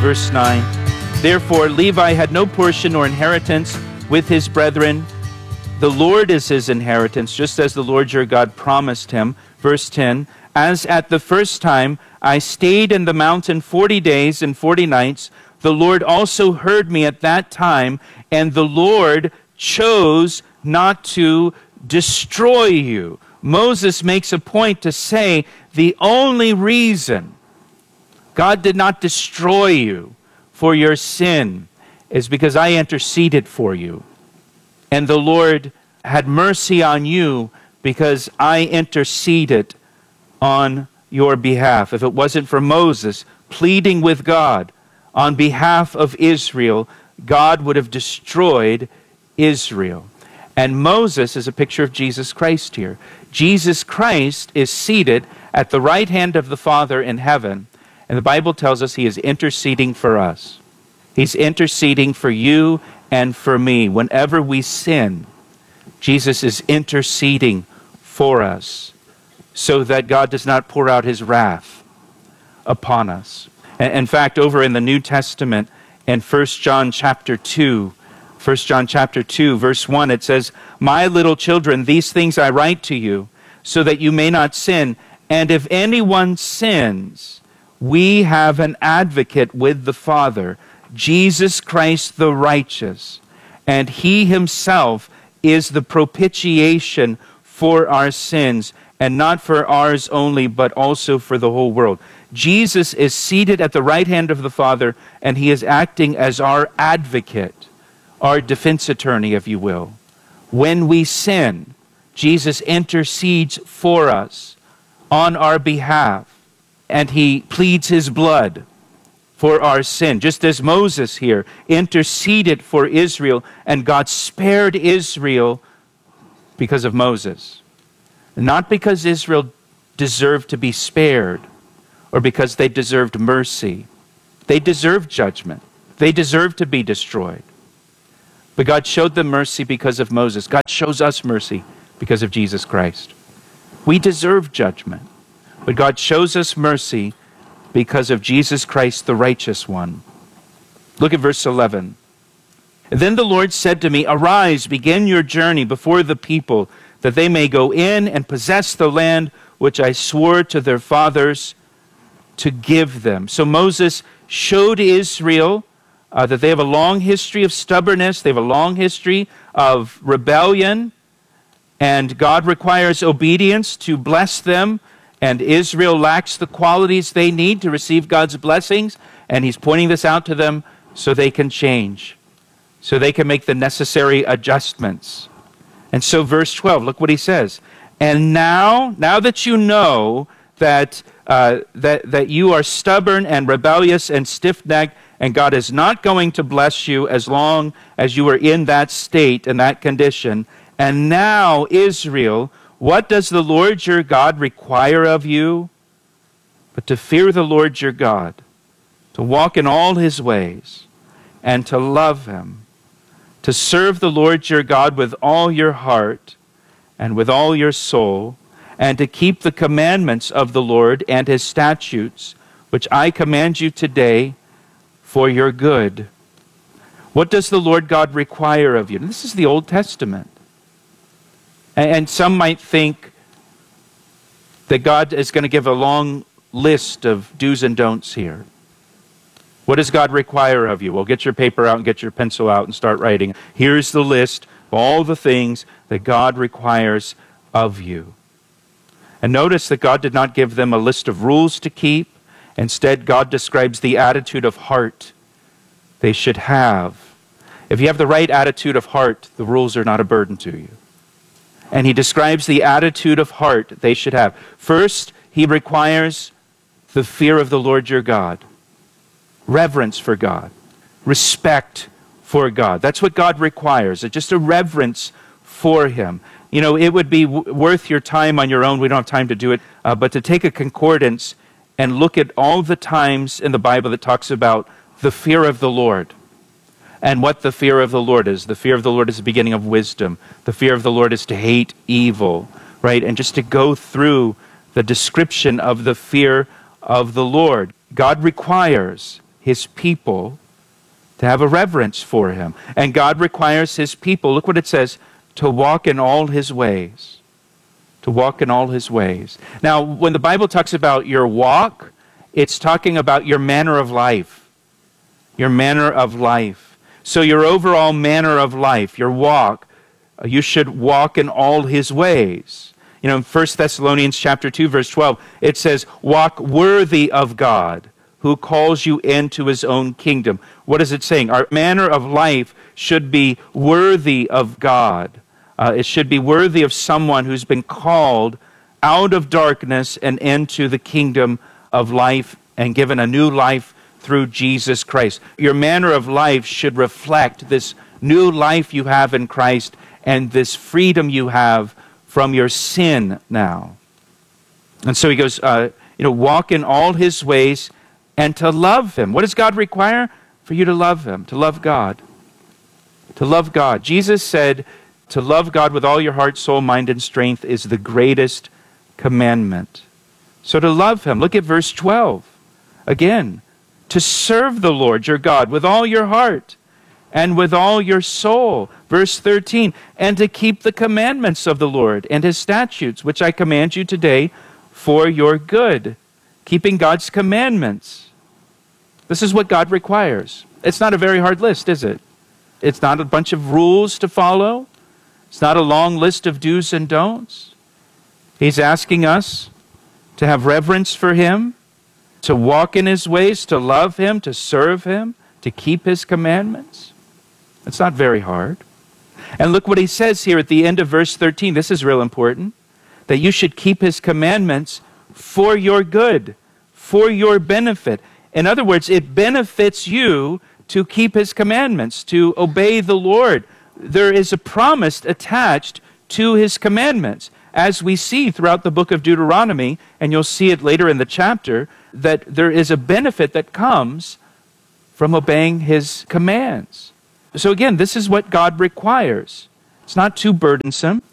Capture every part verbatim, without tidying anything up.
verse nine. Therefore, Levi had no portion or inheritance with his brethren. The Lord is his inheritance, just as the Lord your God promised him. Verse ten, as at the first time I stayed in the mountain forty days and forty nights, the Lord also heard me at that time, and the Lord chose not to destroy you. Moses makes a point to say the only reason God did not destroy you for your sin is because I interceded for you. And the Lord had mercy on you because I interceded on your behalf. If it wasn't for Moses pleading with God on behalf of Israel, God would have destroyed Israel. And Moses is a picture of Jesus Christ here. Jesus Christ is seated at the right hand of the Father in heaven. And the Bible tells us he is interceding for us. He's interceding for you and for me. Whenever we sin, Jesus is interceding for us so that God does not pour out his wrath upon us. In fact, over in the New Testament, in First John chapter two, First John chapter two, verse one, it says, my little children, these things I write to you, so that you may not sin. And if anyone sins, we have an advocate with the Father, Jesus Christ the righteous. And he himself is the propitiation for our sins, and not for ours only, but also for the whole world. Jesus is seated at the right hand of the Father, and he is acting as our advocate, our defense attorney, if you will. When we sin, Jesus intercedes for us on our behalf, and he pleads his blood for our sin. Just as Moses here interceded for Israel, and God spared Israel because of Moses. Not because Israel deserved to be spared, or because they deserved mercy. They deserved judgment. They deserved to be destroyed. But God showed them mercy because of Moses. God shows us mercy because of Jesus Christ. We deserve judgment, but God shows us mercy because of Jesus Christ, the righteous one. Look at verse eleven. Then the Lord said to me, arise, begin your journey before the people, that they may go in and possess the land which I swore to their fathers to give them. So Moses showed Israel uh, that they have a long history of stubbornness, they have a long history of rebellion, and God requires obedience to bless them, and Israel lacks the qualities they need to receive God's blessings, and he's pointing this out to them so they can change, so they can make the necessary adjustments. And so verse twelve, look what he says. And now, now that you know that, uh, that, that you are stubborn and rebellious and stiff-necked, and God is not going to bless you as long as you are in that state and that condition. And now, Israel, what does the Lord your God require of you? But to fear the Lord your God, to walk in all his ways, and to love him, to serve the Lord your God with all your heart and with all your soul, and to keep the commandments of the Lord and his statutes, which I command you today for your good. What does the Lord God require of you? And this is the Old Testament. And some might think that God is going to give a long list of do's and don'ts here. What does God require of you? Well, get your paper out and get your pencil out and start writing. Here's the list of all the things that God requires of you. And notice that God did not give them a list of rules to keep. Instead, God describes the attitude of heart they should have. If you have the right attitude of heart, the rules are not a burden to you. And he describes the attitude of heart they should have. First, he requires the fear of the Lord your God. Reverence for God. Respect for God. That's what God requires. It's just a reverence for him. You know, it would be w- worth your time on your own. We don't have time to do it. Uh, but to take a concordance and look at all the times in the Bible that talks about the fear of the Lord. And what the fear of the Lord is. The fear of the Lord is the beginning of wisdom. The fear of the Lord is to hate evil, right? And just to go through the description of the fear of the Lord. God requires his people to have a reverence for him. And God requires his people, look what it says, to walk in all his ways. To walk in all his ways. Now, when the Bible talks about your walk, it's talking about your manner of life. Your manner of life. So your overall manner of life, your walk, you should walk in all his ways. You know, in First Thessalonians chapter two, verse twelve, it says, walk worthy of God, who calls you into his own kingdom. What is it saying? Our manner of life should be worthy of God. Uh, it should be worthy of someone who's been called out of darkness and into the kingdom of life and given a new life through Jesus Christ. Your manner of life should reflect this new life you have in Christ and this freedom you have from your sin now. And so he goes, uh, you know, walk in all his ways and to love him. What does God require? For you to love him, to love God. To love God. Jesus said, to love God with all your heart, soul, mind, and strength is the greatest commandment. So to love him, look at verse twelve. Again, to serve the Lord your God with all your heart and with all your soul. Verse thirteen, and to keep the commandments of the Lord and his statutes, which I command you today for your good. Keeping God's commandments. This is what God requires. It's not a very hard list, is it? It's not a bunch of rules to follow. It's not a long list of do's and don'ts. He's asking us to have reverence for him, to walk in his ways, to love him, to serve him, to keep his commandments. It's not very hard. And look what he says here at the end of verse thirteen. This is real important. That you should keep his commandments for your good, for your benefit. In other words, it benefits you to keep his commandments, to obey the Lord. There is a promise attached to his commandments, as we see throughout the book of Deuteronomy, and you'll see it later in the chapter, that there is a benefit that comes from obeying his commands. So again, this is what God requires. It's not too burdensome.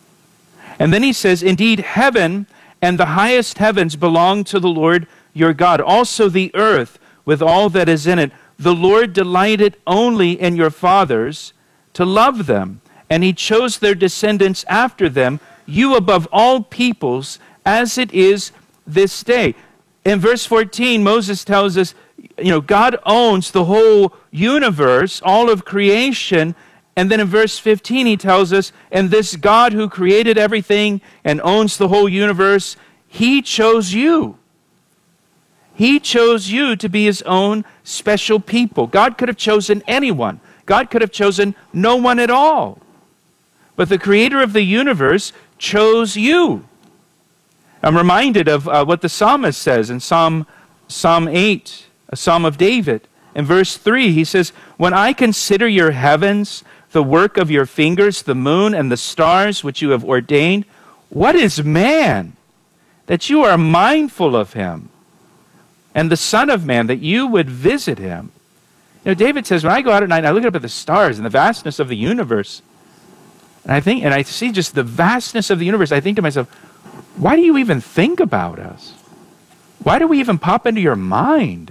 And then he says, indeed, heaven and the highest heavens belong to the Lord your God. Also the earth with all that is in it. The Lord delighted only in your fathers to love them, and he chose their descendants after them, you above all peoples, as it is this day. In verse fourteen, Moses tells us, you know, God owns the whole universe, all of creation. And then in verse fifteen, he tells us, and this God who created everything and owns the whole universe, he chose you. He chose you to be his own special people. God could have chosen anyone. God could have chosen no one at all. But the creator of the universe chose you. I'm reminded of uh, what the psalmist says in Psalm, Psalm eight, a psalm of David. In verse three, he says, when I consider your heavens, the work of your fingers, the moon and the stars which you have ordained, what is man that you are mindful of him? And the Son of Man that you would visit him. You know, David says, when I go out at night and I look up at the stars and the vastness of the universe, and I think, and I see just the vastness of the universe, I think to myself, why do you even think about us? Why do we even pop into your mind?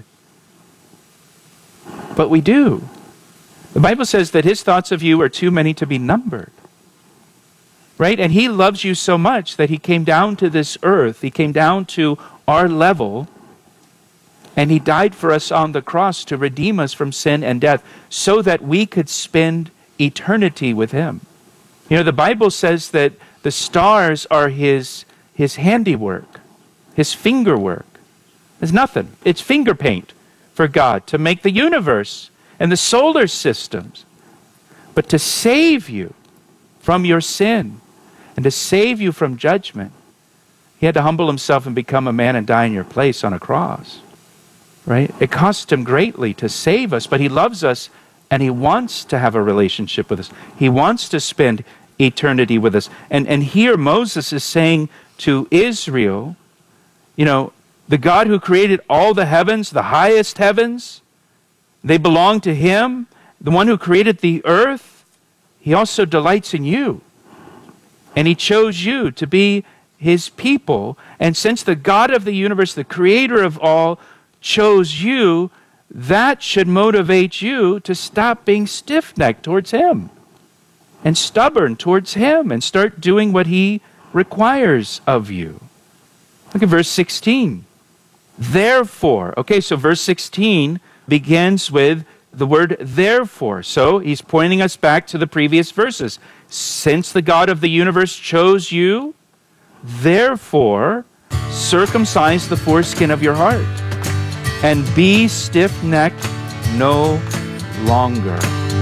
But we do. The Bible says that his thoughts of you are too many to be numbered. Right? And he loves you so much that he came down to this earth. He came down to our level. And he died for us on the cross to redeem us from sin and death so that we could spend eternity with him. You know, the Bible says that the stars are his, his handiwork, his finger work. There's nothing. It's finger paint for God to make the universe and the solar systems. But to save you from your sin and to save you from judgment, he had to humble himself and become a man and die in your place on a cross. Right? It cost him greatly to save us, but he loves us and he wants to have a relationship with us. He wants to spend eternity with us. And, and here Moses is saying to Israel, you know, the God who created all the heavens, the highest heavens, they belong to him. The one who created the earth, he also delights in you. And he chose you to be his people. And since the God of the universe, the creator of all, chose you, that should motivate you to stop being stiff-necked towards Him and stubborn towards Him and start doing what He requires of you. Look at verse sixteen. Therefore, okay, so verse sixteen begins with the word therefore. So he's pointing us back to the previous verses. Since the God of the universe chose you, therefore circumcise the foreskin of your heart and be stiff-necked no longer.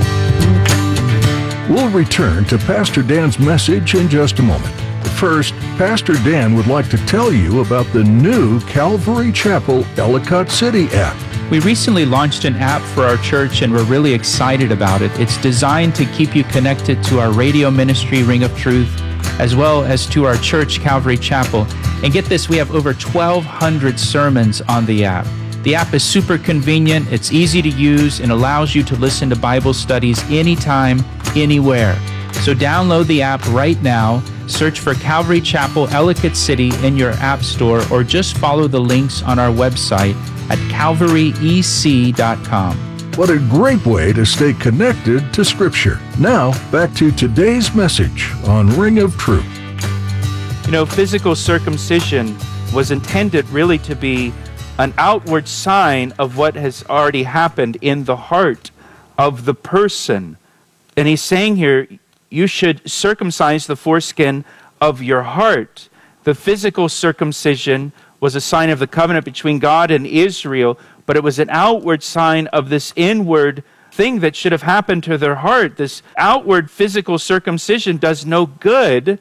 We'll return to Pastor Dan's message in just a moment. First, Pastor Dan would like to tell you about the new Calvary Chapel Ellicott City app. We recently launched an app for our church and we're really excited about it. It's designed to keep you connected to our radio ministry, Ring of Truth, as well as to our church, Calvary Chapel. And get this, we have over twelve hundred sermons on the app. The app is super convenient, it's easy to use, and allows you to listen to Bible studies anytime, anywhere. So download the app right now, search for Calvary Chapel Ellicott City in your app store, or just follow the links on our website at calvary e c dot com. What a great way to stay connected to Scripture. Now, back to today's message on Ring of Truth. You know, physical circumcision was intended really to be an outward sign of what has already happened in the heart of the person. And he's saying here, you should circumcise the foreskin of your heart. The physical circumcision was a sign of the covenant between God and Israel, but it was an outward sign of this inward thing that should have happened to their heart. This outward physical circumcision does no good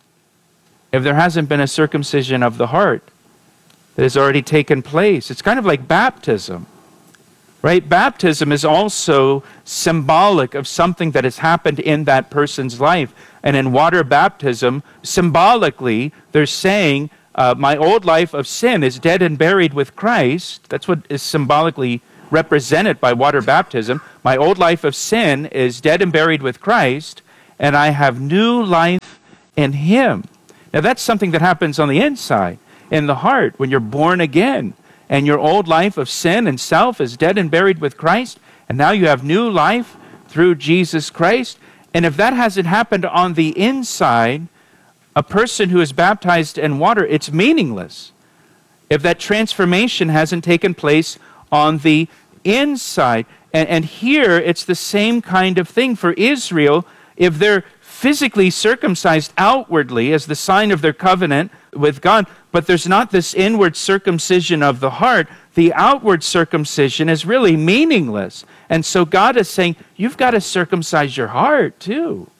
if there hasn't been a circumcision of the heart that has already taken place. It's kind of like baptism, right? Baptism is also symbolic of something that has happened in that person's life. And in water baptism, symbolically, they're saying, uh, my old life of sin is dead and buried with Christ. That's what is symbolically represented by water baptism. My old life of sin is dead and buried with Christ, and I have new life in Him. Now that's something that happens on the inside, in the heart, when you're born again, and your old life of sin and self is dead and buried with Christ, and now you have new life through Jesus Christ. And if that hasn't happened on the inside, a person who is baptized in water, it's meaningless if that transformation hasn't taken place on the inside. And, and here, it's the same kind of thing for Israel. If they're physically circumcised outwardly as the sign of their covenant with God, but there's not this inward circumcision of the heart, the outward circumcision is really meaningless. And so God is saying, you've got to circumcise your heart too.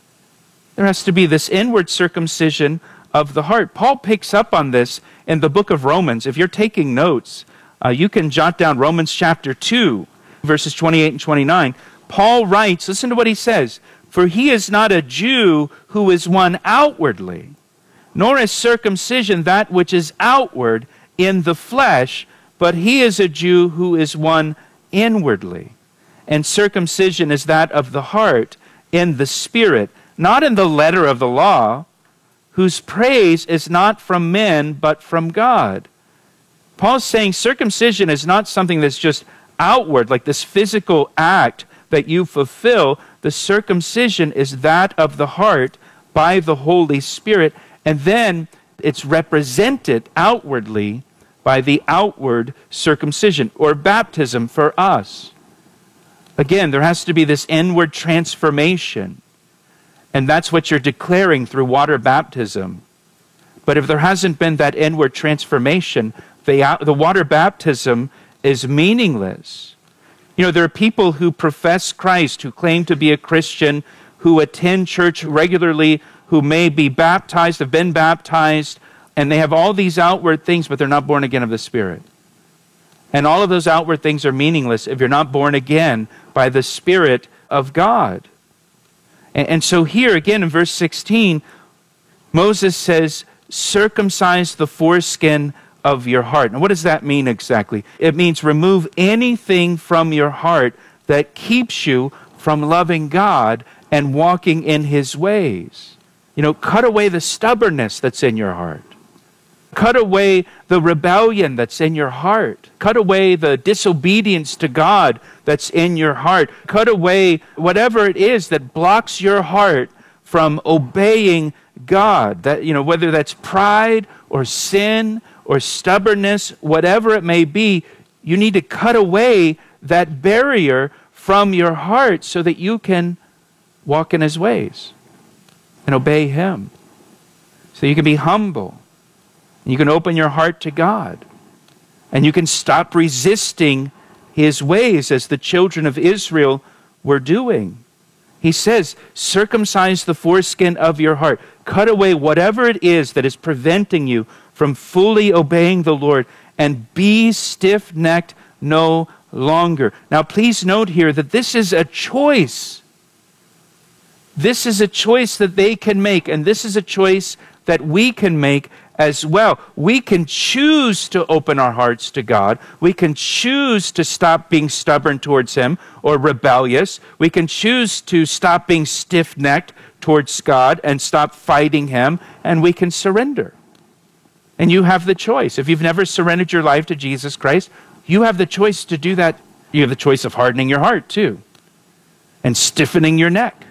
There has to be this inward circumcision of the heart. Paul picks up on this in the book of Romans. If you're taking notes, uh, you can jot down Romans chapter two, verses twenty-eight and twenty-nine. Paul writes, listen to what he says, for he is not a Jew who is one outwardly, nor is circumcision that which is outward in the flesh, but he is a Jew who is one inwardly. And circumcision is that of the heart in the spirit, not in the letter of the law, whose praise is not from men, but from God. Paul's saying circumcision is not something that's just outward, like this physical act that you fulfill. The circumcision is that of the heart by the Holy Spirit, and then it's represented outwardly by the outward circumcision, or baptism for us. Again, there has to be this inward transformation, and that's what you're declaring through water baptism. But if there hasn't been that inward transformation, the, the water baptism is meaningless. You know, there are people who profess Christ, who claim to be a Christian, who attend church regularly, who may be baptized, have been baptized, and they have all these outward things, but they're not born again of the Spirit. And all of those outward things are meaningless if you're not born again by the Spirit of God. And, and so here again in verse sixteen, Moses says, circumcise the foreskin of your heart. Now what does that mean exactly? It means remove anything from your heart that keeps you from loving God and walking in His ways. You know, cut away the stubbornness that's in your heart. Cut away the rebellion that's in your heart. Cut away the disobedience to God that's in your heart. Cut away whatever it is that blocks your heart from obeying God. That, you know, whether that's pride or sin or stubbornness, whatever it may be, you need to cut away that barrier from your heart so that you can walk in His ways and obey Him. So you can be humble. You can open your heart to God. And you can stop resisting His ways as the children of Israel were doing. He says, circumcise the foreskin of your heart. Cut away whatever it is that is preventing you from fully obeying the Lord, and be stiff-necked no longer. Now please note here that this is a choice. This is a choice that they can make, and this is a choice that we can make as well. We can choose to open our hearts to God. We can choose to stop being stubborn towards Him or rebellious. We can choose to stop being stiff-necked towards God and stop fighting Him, and we can surrender. And you have the choice. If you've never surrendered your life to Jesus Christ, you have the choice to do that. You have the choice of hardening your heart too and stiffening your neck.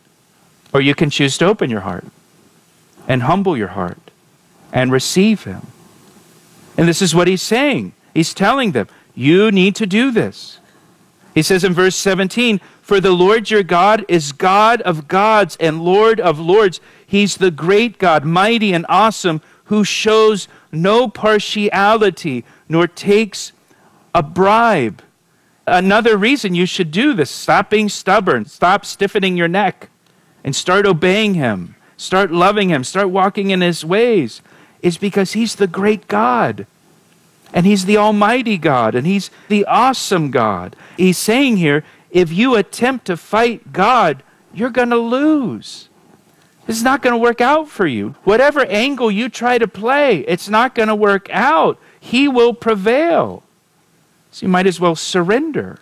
Or you can choose to open your heart and humble your heart and receive Him. And this is what He's saying. He's telling them, you need to do this. He says in verse seventeen, for the Lord your God is God of gods and Lord of lords. He's the great God, mighty and awesome, who shows no partiality nor takes a bribe. Another reason you should do this, stop being stubborn, stop stiffening your neck, and start obeying Him, start loving Him, start walking in His ways, is because He's the great God. And He's the almighty God. And He's the awesome God. He's saying here, if you attempt to fight God, you're going to lose. It's not going to work out for you. Whatever angle you try to play, it's not going to work out. He will prevail. So you might as well surrender.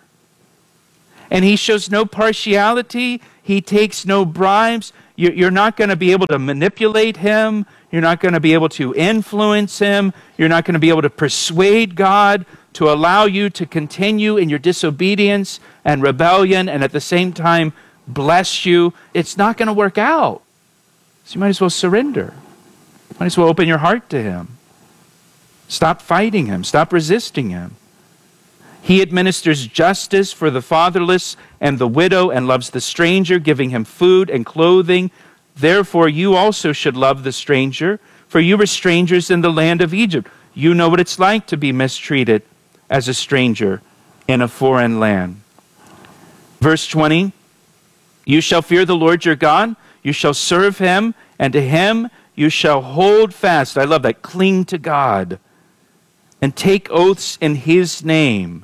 And He shows no partiality. He takes no bribes. You're not going to be able to manipulate Him. You're not going to be able to influence Him. You're not going to be able to persuade God to allow you to continue in your disobedience and rebellion and at the same time bless you. It's not going to work out. So you might as well surrender. Might as well open your heart to Him. Stop fighting Him. Stop resisting Him. He administers justice for the fatherless and the widow and loves the stranger, giving him food and clothing. Therefore, you also should love the stranger, for you were strangers in the land of Egypt. You know what it's like to be mistreated as a stranger in a foreign land. Verse twenty, you shall fear the Lord your God, you shall serve Him, and to Him you shall hold fast. I love that. Cling to God and take oaths in His name.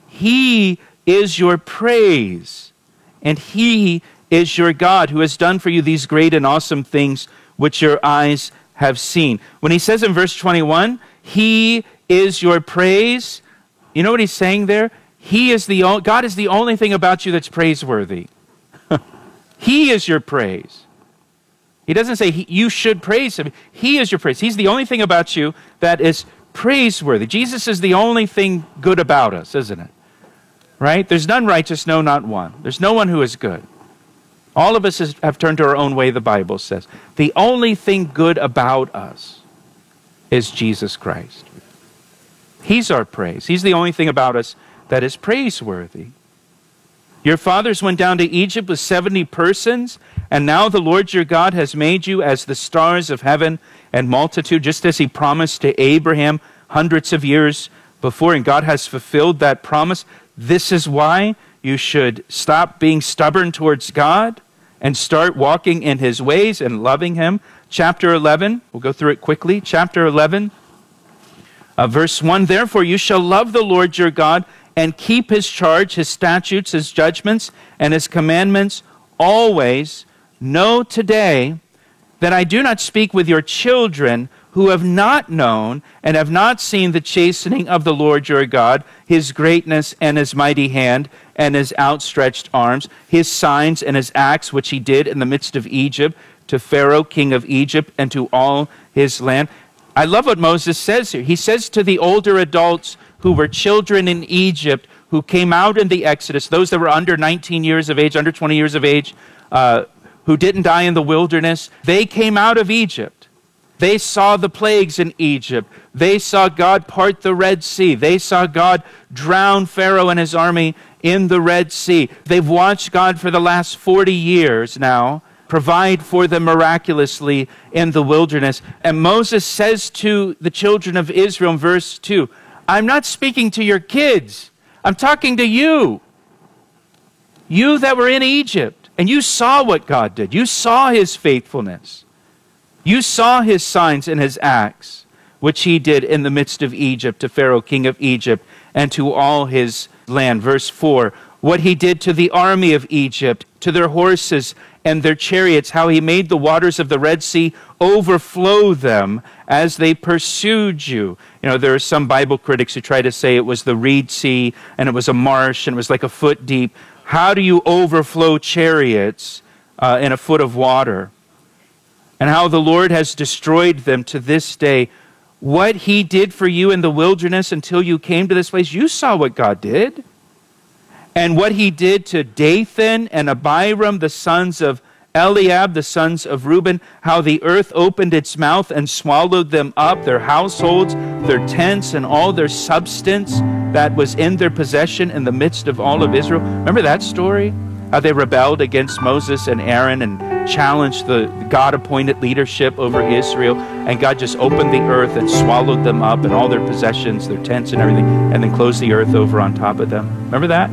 He is your praise, and He is your God, who has done for you these great and awesome things which your eyes have seen. When he says in verse twenty-one, He is your praise, you know what he's saying there? He is the o- God is the only thing about you that's praiseworthy. He is your praise. He doesn't say he, you should praise Him. He is your praise. He's the only thing about you that is praiseworthy. Jesus is the only thing good about us, isn't it? Right? There's none righteous, no, not one. There's no one who is good. All of us is, have turned to our own way, the Bible says. The only thing good about us is Jesus Christ. He's our praise. He's the only thing about us that is praiseworthy. Your fathers went down to Egypt with seventy persons, and now the Lord your God has made you as the stars of heaven and multitude, just as He promised to Abraham hundreds of years before, and God has fulfilled that promise. This is why you should stop being stubborn towards God and start walking in His ways and loving Him. Chapter eleven, we'll go through it quickly. Chapter eleven, uh, verse one, therefore you shall love the Lord your God and keep His charge, His statutes, His judgments, and His commandments always. Know today that I do not speak with your children who have not known and have not seen the chastening of the Lord your God, His greatness and His mighty hand and His outstretched arms, His signs and His acts which He did in the midst of Egypt, to Pharaoh, king of Egypt, and to all his land. I love what Moses says here. He says to the older adults who were children in Egypt, who came out in the Exodus, those that were under nineteen years of age, under twenty years of age, uh, who didn't die in the wilderness, they came out of Egypt. They saw the plagues in Egypt. They saw God part the Red Sea. They saw God drown Pharaoh and his army in the Red Sea. They've watched God for the last forty years now provide for them miraculously in the wilderness. And Moses says to the children of Israel in verse two, I'm not speaking to your kids. I'm talking to you. You that were in Egypt, and you saw what God did. You saw his faithfulness. You saw his signs and his acts, which he did in the midst of Egypt, to Pharaoh, king of Egypt, and to all his land. Verse four, what he did to the army of Egypt, to their horses and their chariots, how he made the waters of the Red Sea overflow them as they pursued you. You know, there are some Bible critics who try to say it was the Reed Sea and it was a marsh and it was like a foot deep. How do you overflow chariots uh, in a foot of water? And how the Lord has destroyed them to this day. What he did for you in the wilderness until you came to this place, you saw what God did. And what he did to Dathan and Abiram, the sons of Eliab, the sons of Reuben, how the earth opened its mouth and swallowed them up, their households, their tents, and all their substance that was in their possession in the midst of all of Israel. Remember that story? How they rebelled against Moses and Aaron and challenged the God-appointed leadership over Israel, and God just opened the earth and swallowed them up and all their possessions, their tents and everything, and then closed the earth over on top of them. Remember that?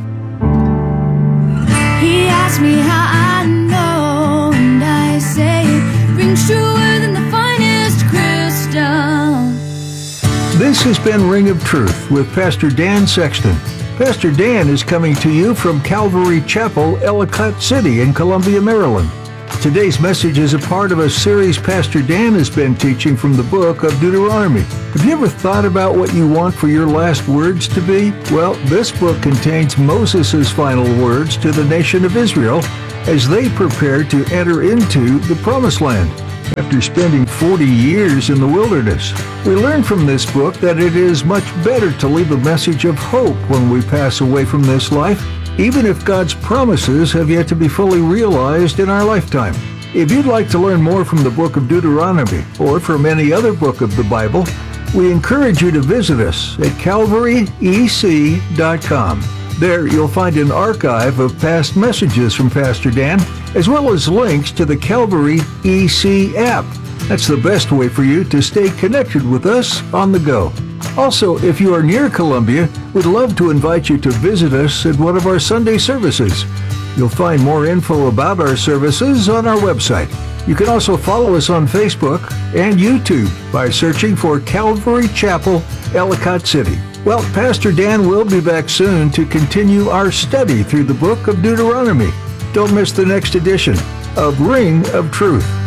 He asked me how I know, and I say it rings truer than the finest crystal. This has been Ring of Truth with Pastor Dan Sexton. Pastor Dan is coming to you from Calvary Chapel, Ellicott City in Columbia, Maryland. Today's message is a part of a series Pastor Dan has been teaching from the book of Deuteronomy. Have you ever thought about what you want for your last words to be? Well, this book contains Moses' final words to the nation of Israel as they prepare to enter into the Promised Land after spending forty years in the wilderness. We learn from this book that it is much better to leave a message of hope when we pass away from this life, even if God's promises have yet to be fully realized in our lifetime. If you'd like to learn more from the book of Deuteronomy or from any other book of the Bible, we encourage you to visit us at calvary e c dot com. There you'll find an archive of past messages from Pastor Dan, as well as links to the Calvary E C app. That's the best way for you to stay connected with us on the go. Also, if you are near Columbia, we'd love to invite you to visit us at one of our Sunday services. You'll find more info about our services on our website. You can also follow us on Facebook and YouTube by searching for Calvary Chapel, Ellicott City. Well, Pastor Dan will be back soon to continue our study through the book of Deuteronomy. Don't miss the next edition of Ring of Truth.